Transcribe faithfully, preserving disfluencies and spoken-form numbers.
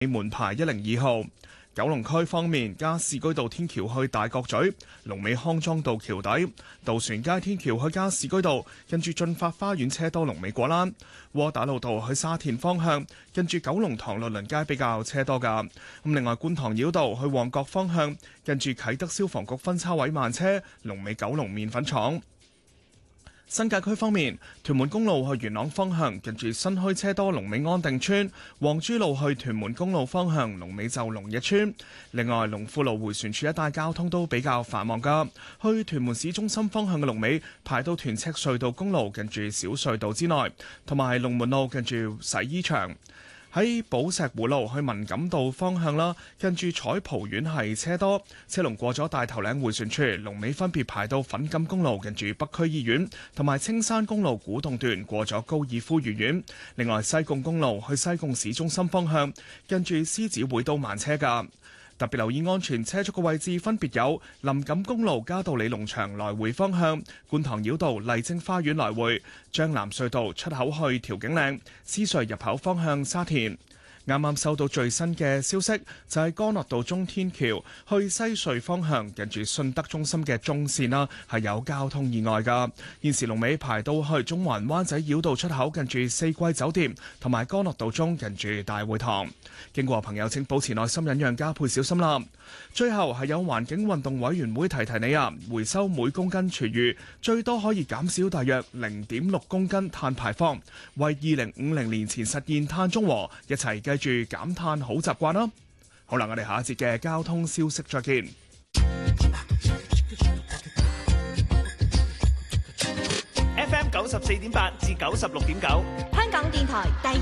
門牌一零二號。九龍區方面，加士居道天橋去大角咀、龍尾康莊道橋底、渡船街天橋去加士居道，跟住進發花園車多，龍尾果欄；窩打老道去沙田方向，跟住九龍塘律倫街比較車多㗎。咁另外觀塘繞道去旺角方向，跟住啟德消防局分叉位慢車，龍尾九龍麵粉廠。新界區方面，屯門公路去元朗方向，近住新墟車多，龍尾安定村；黃珠路去屯門公路方向，龍尾就龍逸村。另外，龍富路迴旋處一帶交通都比較繁忙噶，去屯門市中心方向嘅龍尾排到屯赤隧道公路近住小隧道之內，同埋龍門路近住洗衣場。喺寶石湖路去文錦道方向啦，跟住彩蒲苑係車多，車龍過咗大頭嶺迴旋處，龍尾分別排到粉錦公路近住北區醫院，同埋青山公路古洞段過咗高爾夫御苑。另外西貢公路去西貢市中心方向，跟住獅子會都慢車㗎。特別留意安全車速嘅位置分別有林錦公路嘉道理農場來回方向、觀塘繞道麗晶花園來回、將南隧道出口去調景嶺、獅隧入口方向沙田。啱啱收到最新嘅消息，就係干諾道中天橋去西隧方向，近住信德中心嘅中線啦，係有交通意外噶。現時龍尾排到去中環灣仔繞道出口，近住四季酒店，同埋干諾道中近住大會堂。經過朋友請保持耐心忍讓，加倍小心啦。最後係有環境運動委員會提提你啊，回收每公斤廚餘最多可以減少大約零點六公斤碳排放，為二零五零年前實現碳中和，一齊記住減碳好習慣啦。好啦，我哋下一節嘅交通消息再見。 F M 九十四點八至九十六點九， 香港電台第